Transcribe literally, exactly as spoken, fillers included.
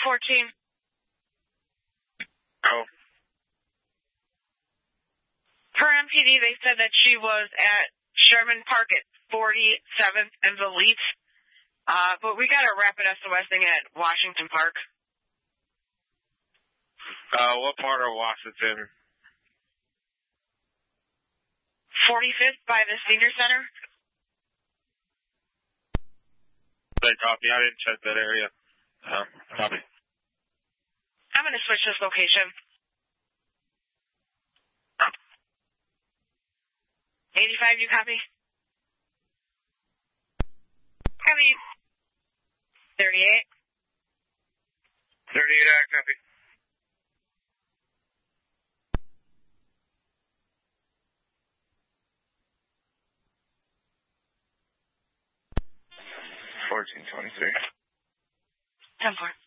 fourteen. Oh. Per M P D, they said that she was at Sherman Park at forty-seventh and Valete. Uh, but we got a rapid SOSing at Washington Park. Uh, what part of Washington? forty-fifth by the Senior Center. Good copy. I didn't check that area. Uh, copy. I'm going to switch this location. eighty-five, you copy? Copy. thirty-eight. thirty-eight, I copy. fourteen twenty-three. ten four.